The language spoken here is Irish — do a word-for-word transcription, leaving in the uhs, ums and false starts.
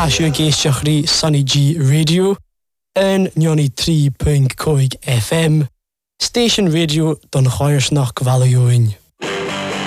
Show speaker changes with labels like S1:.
S1: Tasio Geishiachri Sunny G Radio and ninety-three point five F M. Station Radio don Choirsnach Gvalioin.